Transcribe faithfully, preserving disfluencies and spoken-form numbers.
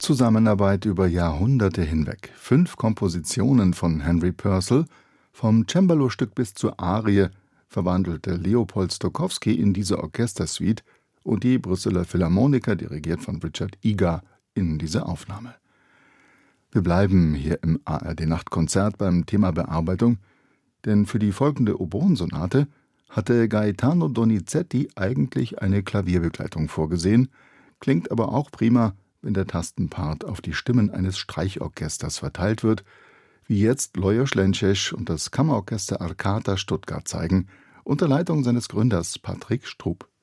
Zusammenarbeit über Jahrhunderte hinweg. Fünf Kompositionen von Henry Purcell, vom Cembalo-Stück bis zur Arie, verwandelte Leopold Stokowski in diese Orchestersuite und die Brüsseler Philharmoniker, dirigiert von Richard Egar, in diese Aufnahme. Wir bleiben hier im A R D-Nachtkonzert beim Thema Bearbeitung, denn für die folgende Oboensonate hatte Gaetano Donizetti eigentlich eine Klavierbegleitung vorgesehen, klingt aber auch prima, wenn der Tastenpart auf die Stimmen eines Streichorchesters verteilt wird, wie jetzt Lajos Lences und das Kammerorchester Arcata Stuttgart zeigen, unter Leitung seines Gründers Patrick Strub.